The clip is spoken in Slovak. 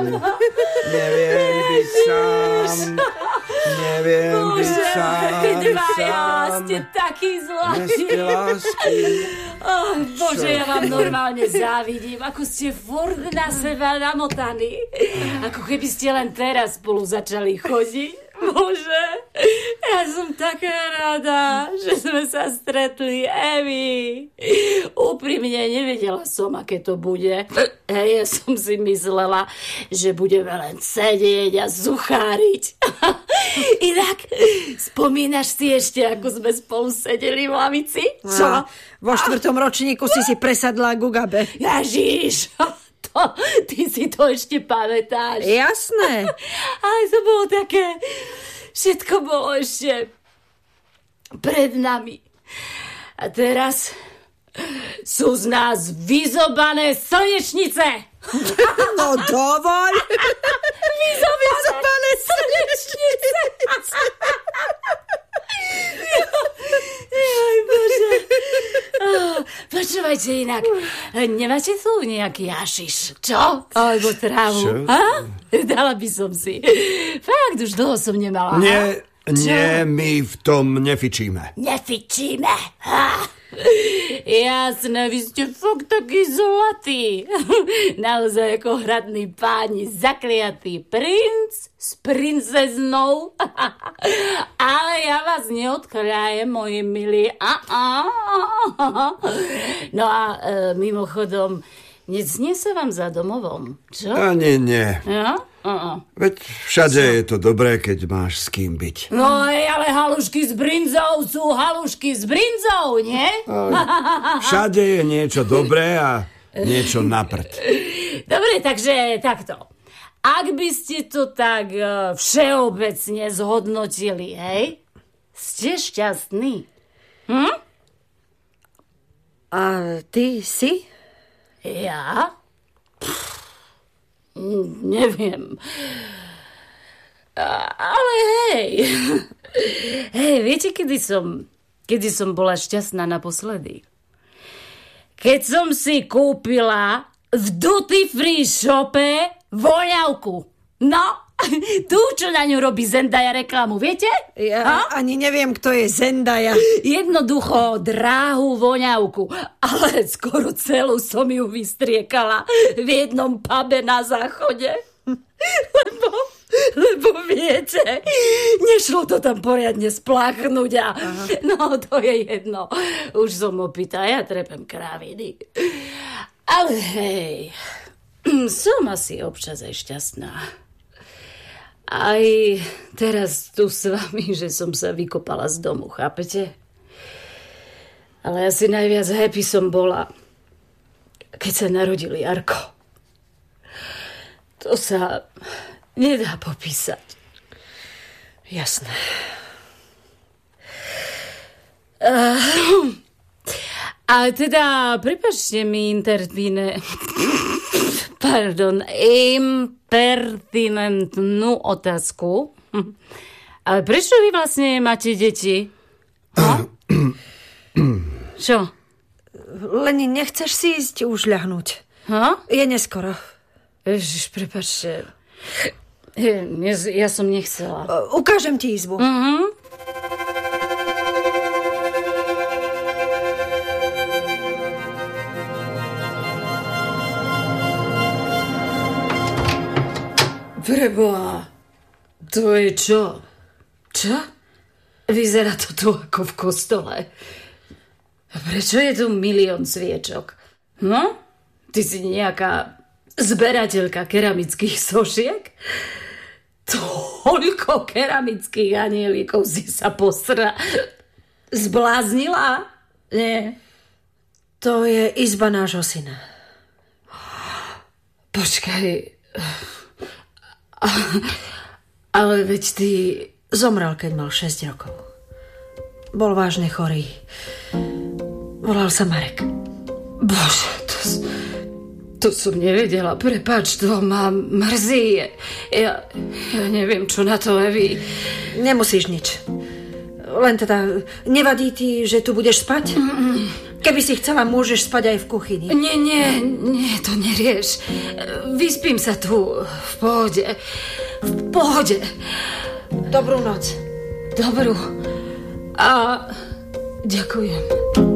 Neviem byť sám. Neviem byť sám. Ty dvaja ste takí zvláštni. Bože, ja vám normálne závidím, ako ste furt na seba namotaní. Ako keby ste len teraz spolu začali chodiť. Bože, ja som taká rada, že sme sa stretli, Evi. Úprimne nevedela som, aké to bude. Ja som si myslela, že budeme len sedieť a zucháriť. Inak, spomínaš si ešte, ako sme spolu sedeli v lavici? Čo? Vo 4. ročníku si presadla Gugabe. Ježiš, ty si to ešte pamätáš. Jasné. Ale to bolo také... Všetko bolo ešte pred nami. A teraz sú z nás vyzobané slnečnice. No dovoľ. Vyzobané slnečnice. Joj, Bože. Počúvajte inak. Nemáte tu nejaký hašiš? Čo? Alebo trávu? Dala by som si. Fakt, už dlho som nemala. Nie, my v tom nefičíme. Nefičíme? Jasné, vy ste fakt taký zlatý. Naozaj ako hradní páni, zakliatý princ s princeznou. Ale ja vás neodkľajem, moji milí. No a mimochodom, necnie sa vám za domovom, čo? Ani nie. Ja? Veď všade je to dobré, keď máš s kým byť. No ale halušky s brinzou sú halušky s brinzou, nie? Všade je niečo dobré a niečo na prd. Dobre, takže takto. Ak by ste to tak všeobecne zhodnotili, hej? Ste šťastní? A ty si? Ja? Neviem. Ale hej. Viete, kedy som bola šťastná naposledy? Keď som si kúpila v duty free shope voňavku. No, tú, čo na ňu robí Zendaya reklamu, viete? Ja ani neviem, kto je Zendaya. Jednoducho dráhu voňavku, ale skoro celú som ju vystriekala v jednom pube na záchode. Lebo viete, nešlo to tam poriadne spláchnuť a no to je jedno. Už som opýta, ja trepem kráviny. Ale hej, som asi občas aj šťastná. Aj teraz tu s vami, že som sa vykopala z domu, chápete? Ale asi najviac happy som bola, keď sa narodil Jarko. To sa nedá popísať. Jasné. Ale teda, prepáčte mi impertinentnú otázku. Ale prečo vy vlastne máte deti? Čo? Leni, nechceš si ísť už ľahnúť? Je neskoro. Ježiš, prepáčte. Ja som nechcela. Ukážem ti izbu. Preboha, to je čo? Čo? Vyzerá to tu ako v kostole. A prečo je tu 1 000 000 sviečok? No? Ty si nejaká zberateľka keramických sošiek? Toľko keramických anielikov si sa zbláznila? Nie. To je izba nášho syna. Počkaj. Ale veď ty... Zomrel, keď mal 6 rokov. Bol vážne chorý. Volal sa Marek. Bože, to som nevedela. Prepáč, to ma mrzí. Ja neviem, čo na to, Evi. Nemusíš nič. Len teda, nevadí ti, že tu budeš spať? Keby si chcela, môžeš spať aj v kuchyni. Nie, to nerieš. Vyspím sa tu v pohode. V pohode. Dobrú noc. Dobrú. A ďakujem.